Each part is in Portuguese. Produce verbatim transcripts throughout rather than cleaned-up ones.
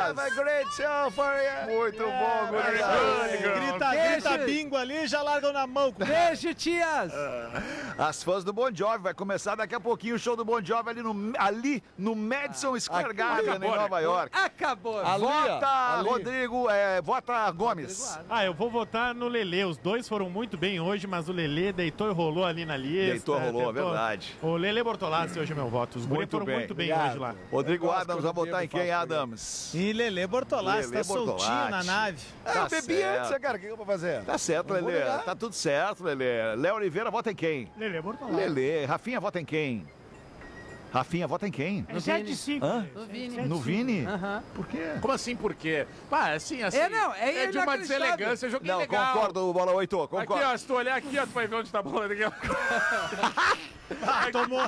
Have a great show for you. Muito bom, gurizada. Grita, grita bingo ali, já largam na mão. Beijo, tias. As fãs do Bon Jovi, vai começar daqui a pouquinho o show do Bon Jovi ali no, ali no Madison Square Garden, em Nova York. Acabou. Ali, Vota, ó, ali. Rodrigo, é, vota Gomes. Ah, eu vou votar no Lelê. Os dois foram muito bem hoje, mas o Lelê deitou e rolou ali na lista. Deitou, rolou, tentou... verdade. O Lelê Bortolassi hoje é meu voto. Os dois Muito foram bem. muito bem Obrigado. hoje lá. Rodrigo Adams vai votar em quem, Adams? E Lelê Bortolassi, Lelê tá soltinho Bortolatti. na nave. Ah, Tá eu bebi certo. antes, né, cara? O que eu vou fazer? Tá certo, Não vou Lelê. negar. Tá tudo certo, Lelê. Léo Oliveira, vota em quem? Lelê Bortolassi. Lelê. Rafinha, vota em quem? Rafinha, vota em quem? No Vini. Hã? No Vini. No Vini? Aham. Por quê? Como assim, por quê? Ah, assim, assim. É, não, é de uma inacreditável. deselegância, joguei Não, legal. concordo, Bola oito, Aqui, concordo. ó, se tu olhar aqui, ó, tu vai ver onde tá a bola. Aqui, ó. Ah, tomou.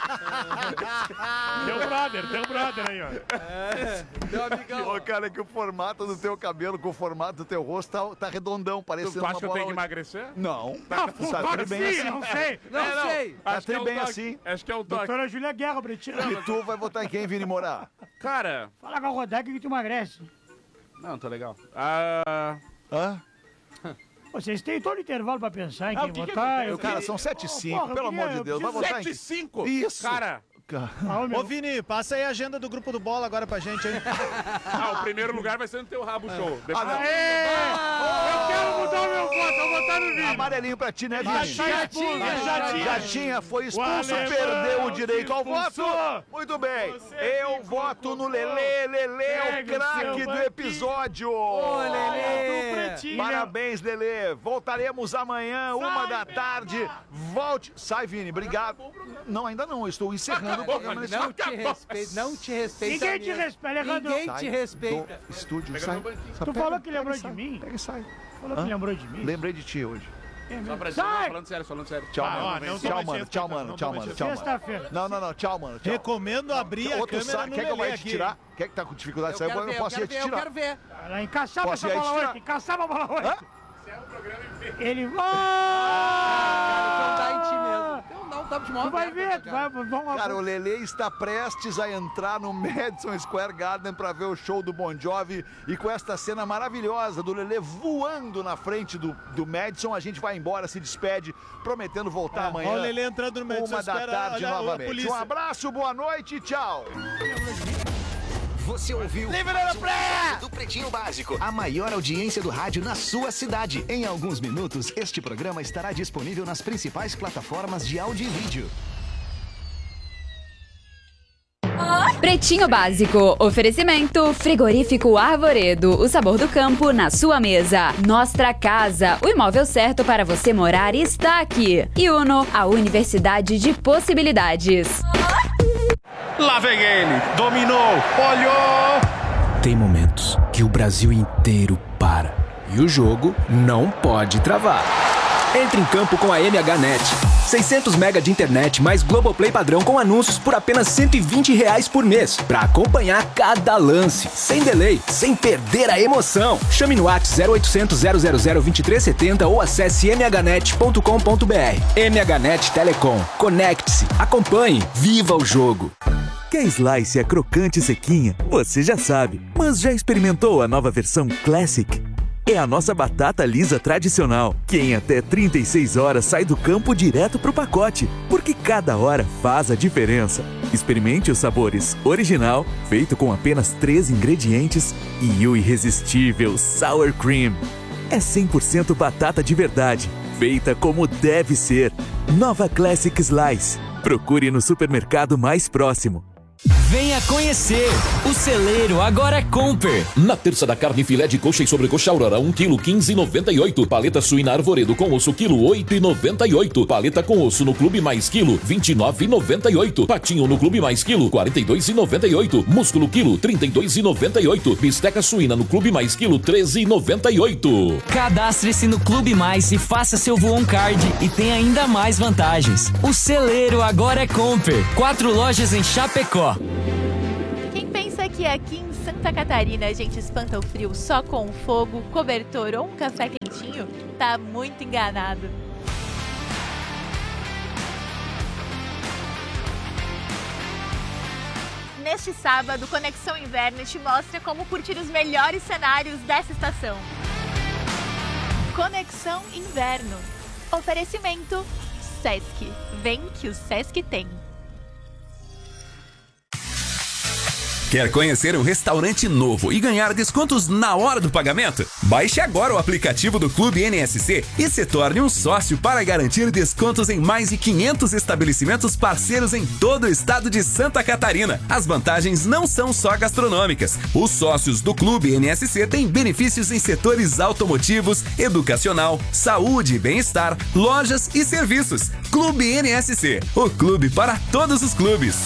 Teu brother, teu brother aí, ó. É, meu amigão. Ô, cara, é que o formato do teu cabelo com o formato do teu rosto tá, tá redondão, parecendo Tu uma acha que eu bola tenho que oito. emagrecer? Não. Tá, Tá tudo bem assim. não sei. Não É, não. sei. Tá Acho que é tudo o bem toque. assim. Acho que é o toque. Doutora Júlia Guerra, Pretinho. E tu vai votar em quem, Vini Morar? Cara, Fala com a Rodaica que tu emagrece. não, tá legal. Ah, Hã? Vocês têm todo o intervalo pra pensar em quem o que que votar. acontece? Eu, cara, são sete e cinco, porra, eu pelo queria- amor de Deus. Vai votar sete e em... cinco. Isso. Cara, Ô, Vini, passa aí a agenda do grupo do Bola agora pra gente, hein? ah, o primeiro lugar vai ser no teu rabo show. Depois... Ah, não. Eu quero mudar o meu voto, eu vou votar no Vini. Amarelinho pra ti, né, Vini? Já tinha, já tinha. Já tinha, foi expulso, O alemão perdeu o direito se ao voto. expulsou. Muito bem. Você Eu que voto no colocou. Lelê. Lelê é o Pega o craque seu do banquinho. episódio. Ô, Lelê. Do Pretinho. Parabéns, Lelê. Voltaremos amanhã, uma da tarde. Volte. Sai, Vini, obrigado. Não, ainda não. Eu estou encerrando o programa nesse Não te respeito, não te respeita. Ninguém te mesmo. respeita, Alejandro. Ninguém Sai te respeita. do estúdio, sai. Só Tu pega, falou que pega lembrou e de sai. mim? Pega e sai. Falou que lembrou de mim? Lembrei de ti hoje. Só pra dizer, não, falando sério, falando sério. Tchau, Ah, mano. ó, não Tchau, toma mano. chance, Tchau, cara, mano. não Tchau, toma mano. chance. Tchau, mano. Sexta-feira. Não, não, não. Tchau, mano. Tchau. Recomendo abrir a Outro câmera sabe, no quer que eu Lelê vá te aqui. tirar? Quer que tá com dificuldade de Eu sair? quero Eu ver, eu posso quero ir te ver, eu tirar. quero ver. Lá encaçava Posso essa ir aí bola tirar? oito, encaçava a bola oito. Hã? Ele vai. Não dá em ti mesmo. Então não, tá de mão Tu vai aberta, ver, tu vai, cara. vamos Cara, o Lelê está prestes a entrar no Madison Square Garden para ver o show do Bon Jovi e com esta cena maravilhosa do Lelê voando na frente do, do Madison, a gente vai embora, se despede, prometendo voltar amanhã. Ó o Lelê entrando no Madison Uma da Square, tarde olha a novamente. polícia. Um abraço, boa noite e tchau. Você ouviu do Pretinho Básico, a maior audiência do rádio na sua cidade. Em alguns minutos, este programa estará disponível nas principais plataformas de áudio e vídeo. Pretinho Básico. Oferecimento Frigorífico Arvoredo. O sabor do campo na sua mesa. Nostra Casa. O imóvel certo para você morar está aqui. E Uno, a Universidade de Possibilidades. Lá vem ele, dominou, olhou. Tem momentos que o Brasil inteiro para e o jogo não pode travar. Entre em campo com a M H Net. seiscentos mega de internet mais Globoplay padrão com anúncios por apenas cento e vinte reais por mês. Pra acompanhar cada lance, sem delay, sem perder a emoção. Chame no WhatsApp zero oitocentos, zero zero zero, vinte e três setenta ou acesse m h net ponto com ponto b r. M H Net Telecom. Conecte-se, acompanhe, viva o jogo. Que a Slice é crocante e sequinha, você já sabe. Mas já experimentou a nova versão Classic? É a nossa batata lisa tradicional, que em até trinta e seis horas sai do campo direto pro pacote, porque cada hora faz a diferença. Experimente os sabores original, feito com apenas três ingredientes, e o irresistível Sour Cream. É cem por cento batata de verdade, feita como deve ser. Nova Classic Slice. Procure no supermercado mais próximo. Venha conhecer! O celeiro agora é Comper. Na terça da carne, filé de coxa e sobrecoxa Aurora, um quilo quinze e noventa e oito. Paleta suína Arvoredo com osso, quilo oito e noventa e oito. Paleta com osso no Clube Mais quilo, vinte e nove e noventa e oito. Patinho no Clube Mais quilo, quarenta e dois e noventa e oito. Músculo quilo, trinta e dois e noventa e oito. Bisteca suína no Clube Mais quilo, treze e noventa e oito. Cadastre-se no Clube Mais e faça seu Voon Card e tem ainda mais vantagens. O celeiro agora é Comper. Quatro lojas em Chapecó. Quem pensa que aqui em Santa Catarina a gente espanta o frio só com um fogo, cobertor ou um café quentinho, tá muito enganado. neste sábado, Conexão Inverno te mostra como curtir os melhores cenários dessa estação. Conexão Inverno. Oferecimento Sesc. Vem que o Sesc tem. Quer conhecer um restaurante novo e ganhar descontos na hora do pagamento? Baixe agora o aplicativo do Clube N S C e se torne um sócio para garantir descontos em mais de quinhentos estabelecimentos parceiros em todo o estado de Santa Catarina. As vantagens não são só gastronômicas. Os sócios do Clube N S C têm benefícios em setores automotivos, educacional, saúde e bem-estar, lojas e serviços. Clube N S C, o clube para todos os clubes.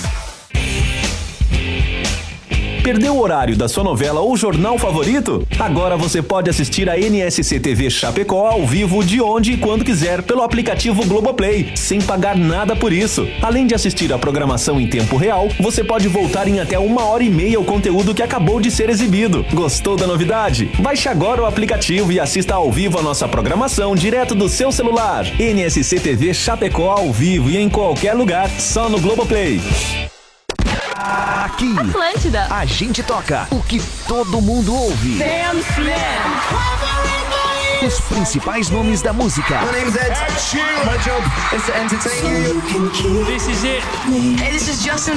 Perdeu o horário da sua novela ou jornal favorito? Agora você pode assistir a N S C T V Chapecó ao vivo de onde e quando quiser pelo aplicativo Globoplay, sem pagar nada por isso. Além de assistir a programação em tempo real, você pode voltar em até uma hora e meia ao conteúdo que acabou de ser exibido. Gostou da novidade? Baixe agora o aplicativo e assista ao vivo a nossa programação direto do seu celular. N S C T V Chapecó ao vivo e em qualquer lugar, só no Globoplay. Aqui, Atlântida. A gente toca o que todo mundo ouve. Os principais nomes da música. My name is Ed Sheeran. My job is to entertain you. This is it. Hey, this is Justin